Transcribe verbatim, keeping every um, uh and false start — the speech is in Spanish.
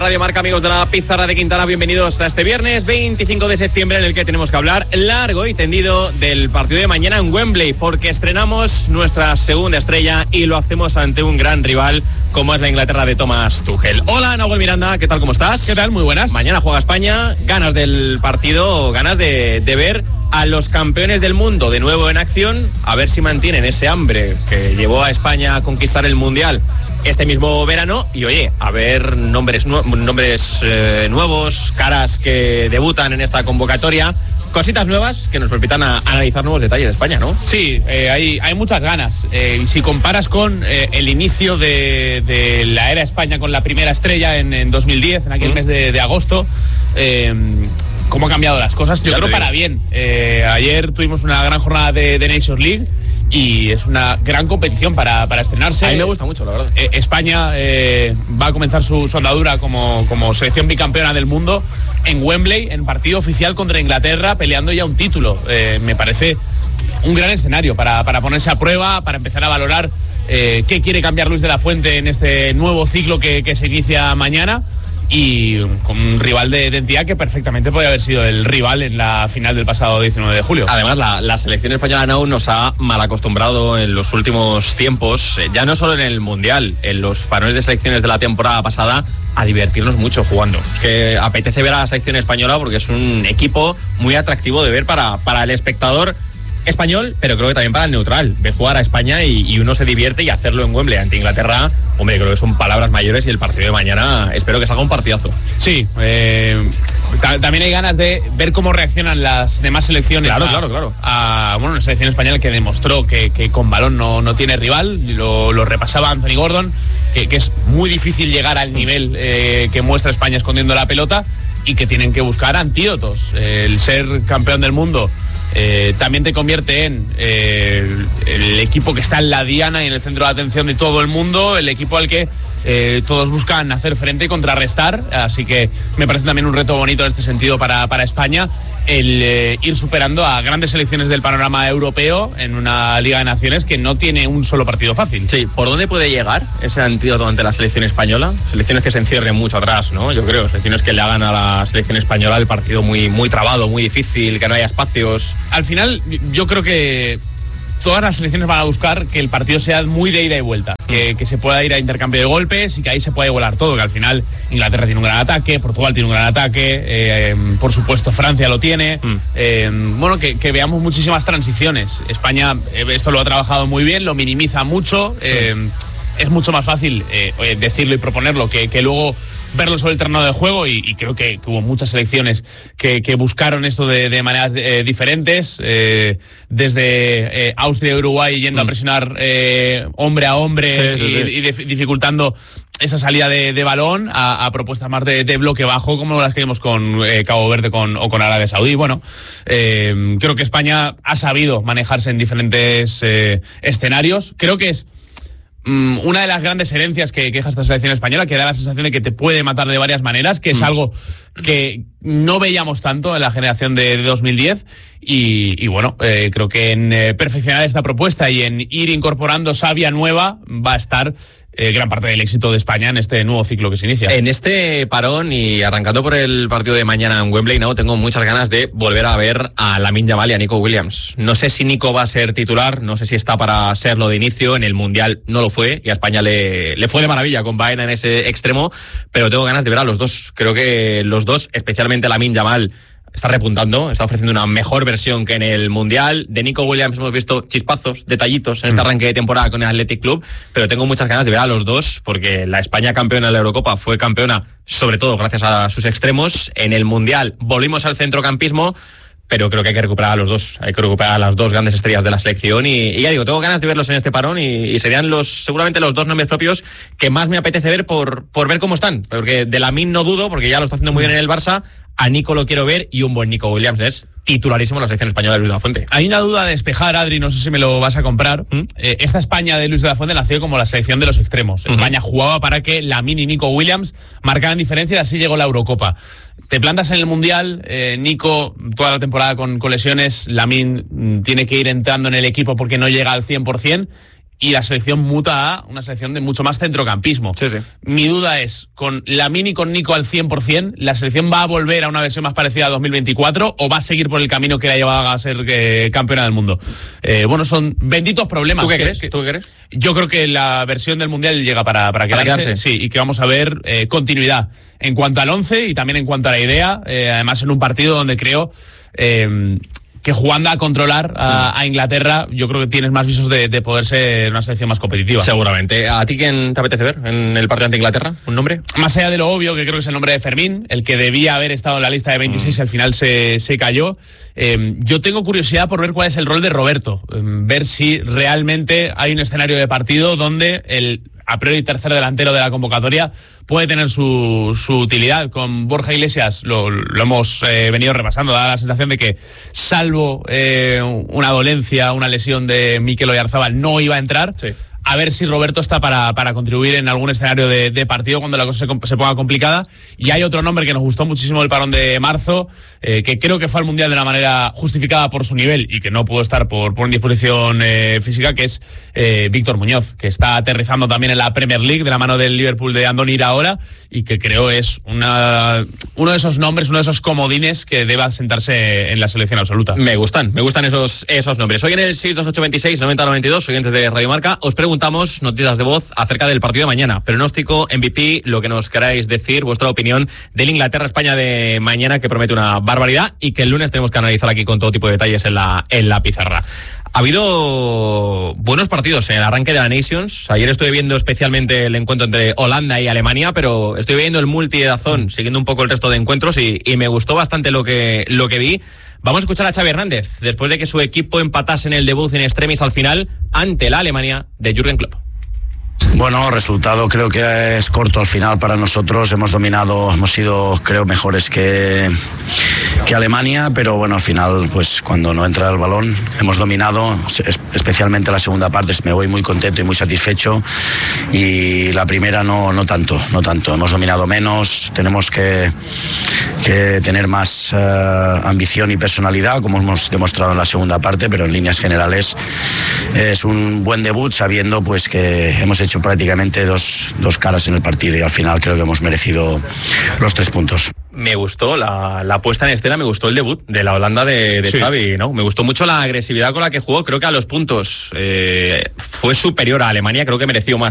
Radio Marca, amigos de la Pizarra de Quintana, bienvenidos a este viernes veinticinco de septiembre, en el que tenemos que hablar largo y tendido del partido de mañana en Wembley, porque estrenamos nuestra segunda estrella y lo hacemos ante un gran rival como es la Inglaterra de Thomas Tuchel. Hola, Nahuel Miranda, ¿qué tal? ¿Cómo estás? ¿Qué tal? Muy buenas. Mañana juega España, ganas del partido, ganas de, de ver a los campeones del mundo de nuevo en acción, a ver si mantienen ese hambre que llevó a España a conquistar el Mundial este mismo verano, y oye, a ver nombres, nu- nombres eh, nuevos, caras que debutan en esta convocatoria, cositas nuevas que nos permitan a analizar nuevos detalles de España, ¿no? Sí, eh, hay, hay muchas ganas. Eh, si comparas con eh, el inicio de, de la era España con la primera estrella en, en dos mil diez, en aquel mm. mes de, de agosto, eh, cómo han cambiado las cosas, yo ya creo para bien. Eh, ayer tuvimos una gran jornada de, de Nations League y es una gran competición para, para estrenarse. A mí me gusta mucho, la verdad. Eh, España eh, va a comenzar su, su andadura como, como selección bicampeona del mundo en Wembley, en partido oficial contra Inglaterra, peleando ya un título. Eh, me parece un gran escenario para, para ponerse a prueba, para empezar a valorar eh, qué quiere cambiar Luis de la Fuente en este nuevo ciclo que, que se inicia mañana, y con un rival de identidad que perfectamente podría haber sido el rival en la final del pasado diecinueve de julio. Además, la, la selección española no nos ha mal acostumbrado en los últimos tiempos, ya no solo en el Mundial, en los parones de selecciones de la temporada pasada, a divertirnos mucho jugando. Es que apetece ver a la selección española porque es un equipo muy atractivo de ver para, para el espectador español, pero creo que también para el neutral. Ve jugar a España y, y uno se divierte, y hacerlo en Wembley ante Inglaterra, hombre, creo que son palabras mayores, y el partido de mañana espero que salga un partidazo. Sí, eh, ta- también hay ganas de ver cómo reaccionan las demás selecciones. Claro, a, claro, claro. A, bueno, una selección española que demostró que, que con balón no, no tiene rival, lo, lo repasaba Anthony Gordon, que, que es muy difícil llegar al nivel eh, que muestra España escondiendo la pelota, y que tienen que buscar antídotos. Eh, el ser campeón del mundo Eh, también te convierte en eh, el, el equipo que está en la diana y en el centro de atención de todo el mundo, el equipo al que eh, todos buscan hacer frente y contrarrestar, así que me parece también un reto bonito en este sentido para, para España, el eh, ir superando a grandes selecciones del panorama europeo en una Liga de Naciones que no tiene un solo partido fácil. Sí, ¿por dónde puede llegar ese antídoto ante la selección española? Selecciones que se encierren mucho atrás, ¿no? Yo creo, selecciones que le hagan a la selección española el partido muy, muy trabado, muy difícil, que no haya espacios. Al final, yo creo que todas las selecciones van a buscar que el partido sea muy de ida y vuelta, que, que se pueda ir a intercambio de golpes y que ahí se pueda igualar todo, que al final Inglaterra tiene un gran ataque, Portugal tiene un gran ataque, eh, por supuesto Francia lo tiene, mm. eh, bueno, que, que veamos muchísimas transiciones. España eh, esto lo ha trabajado muy bien, lo minimiza mucho, eh, sí. Es mucho más fácil eh, decirlo y proponerlo que, que luego verlo sobre el terreno de juego, y, y creo que, que hubo muchas selecciones que, que buscaron esto de, de maneras eh, diferentes, eh, desde eh, Austria y Uruguay yendo mm. a presionar eh, hombre a hombre, sí, sí, y, sí. y dif- dificultando esa salida de, de balón a, a propuestas más de, de bloque bajo, como las que vimos con eh, Cabo Verde con, o con Arabia Saudí. Bueno, eh, creo que España ha sabido manejarse en diferentes eh, escenarios. Creo que es una de las grandes herencias que queja esta selección española, que da la sensación de que te puede matar de varias maneras, que es mm. algo que no veíamos tanto en la generación de, de dos mil diez, y, y bueno, eh, creo que en eh, perfeccionar esta propuesta y en ir incorporando savia nueva va a estar eh, gran parte del éxito de España en este nuevo ciclo que se inicia. En este parón, y arrancando por el partido de mañana en Wembley, no, tengo muchas ganas de volver a ver a Lamine Yamal y a Nico Williams. No sé si Nico va a ser titular, no sé si está para serlo de inicio. En el Mundial no lo fue, y a España le, le fue de maravilla con Baena en ese extremo, pero tengo ganas de ver a los dos. Creo que los dos, especialmente Lamine Yamal, está repuntando, está ofreciendo una mejor versión que en el Mundial. De Nico Williams hemos visto chispazos, detallitos en este arranque de temporada con el Athletic Club, pero tengo muchas ganas de ver a los dos, porque la España campeona de la Eurocopa fue campeona sobre todo gracias a sus extremos. En el Mundial volvimos al centrocampismo, pero creo que hay que recuperar a los dos, hay que recuperar a las dos grandes estrellas de la selección, y, y ya digo, tengo ganas de verlos en este parón, y, y serían los seguramente los dos nombres propios que más me apetece ver por, por ver cómo están, porque de Lamine no dudo, porque ya lo está haciendo muy bien en el Barça. A Nico lo quiero ver, y un buen Nico Williams es titularísimo en la selección española de Luis de la Fuente. Hay una duda de despejar, Adri, no sé si me lo vas a comprar. ¿Mm? Eh, esta España de Luis de la Fuente nació como la selección de los extremos. Uh-huh. España jugaba para que Lamine y Nico Williams marcaran diferencia, y así llegó la Eurocopa. Te plantas en el Mundial, eh, Nico toda la temporada con, con lesiones, Lamine mm, tiene que ir entrando en el equipo porque no llega al cien por ciento, y la selección muta a una selección de mucho más centrocampismo. Sí, sí. Mi duda es, con Lamine y con Nico al cien por ciento, ¿la selección va a volver a una versión más parecida a dos mil veinticuatro o va a seguir por el camino que la llevaba a ser eh, campeona del mundo? Eh, bueno, son benditos problemas. ¿Tú qué que, crees? que, ¿Tú qué crees? Yo creo que la versión del Mundial llega para, para, quedarse, para quedarse. Sí, y que vamos a ver eh, continuidad en cuanto al once y también en cuanto a la idea, eh, además en un partido donde creo... Eh, que jugando a controlar a, a Inglaterra, yo creo que tienes más visos de, de poder ser una selección más competitiva. Seguramente. ¿A ti quién te apetece ver en el partido ante Inglaterra? ¿Un nombre? Más allá de lo obvio, que creo que es el nombre de Fermín, el que debía haber estado en la lista de veintiséis y al final se, se cayó. Eh, yo tengo curiosidad por ver cuál es el rol de Roberto, eh, ver si realmente hay un escenario de partido donde el a priori tercer delantero de la convocatoria puede tener su, su utilidad. Con Borja Iglesias lo, lo hemos eh, venido repasando, da la sensación de que salvo eh, una dolencia, una lesión de Mikel Oyarzabal, no iba a entrar. Sí. A ver si Roberto está para, para contribuir en algún escenario de, de partido cuando la cosa se, se ponga complicada. Y hay otro nombre que nos gustó muchísimo del parón de marzo, eh, que creo que fue al Mundial de una manera justificada por su nivel y que no pudo estar por, por indisposición eh, física, que es eh, Víctor Muñoz, que está aterrizando también en la Premier League de la mano del Liverpool de Andoni Iraola y que creo es una, uno de esos nombres, uno de esos comodines que deba sentarse en la selección absoluta. Me gustan, me gustan esos, esos nombres. Hoy en el seis dos ocho veintiséis noventa noventa y dos, oyentes de Radio Marca, os pregunto Preguntamos noticias de voz acerca del partido de mañana. Pronóstico, M V P, lo que nos queráis decir, vuestra opinión del Inglaterra-España de mañana, que promete una barbaridad y que el lunes tenemos que analizar aquí con todo tipo de detalles en la, en la pizarra. Ha habido buenos partidos en el arranque de la Nations. Ayer estuve viendo especialmente el encuentro entre Holanda y Alemania, pero estoy viendo el multi de Dazón, siguiendo un poco el resto de encuentros y, y me gustó bastante lo que, lo que vi. Vamos a escuchar a Xavi Hernández, después de que su equipo empatase en el debut en extremis al final ante la Alemania de Jürgen Klopp. Bueno, resultado creo que es corto al final para nosotros. Hemos dominado, hemos sido creo mejores que, que Alemania, pero bueno, al final pues cuando no entra el balón hemos dominado, especialmente la segunda parte me voy muy contento y muy satisfecho y la primera no, no tanto, no tanto. Hemos dominado menos, tenemos que, que tener más uh, ambición y personalidad como hemos demostrado en la segunda parte, pero en líneas generales es un buen debut sabiendo pues que hemos hecho prácticamente dos, dos caras en el partido y al final creo que hemos merecido los tres puntos. Me gustó la, la puesta en escena, me gustó el debut de la Holanda de, de sí. Xavi, ¿no? Me gustó mucho la agresividad con la que jugó, creo que a los puntos eh, fue superior a Alemania, creo que mereció más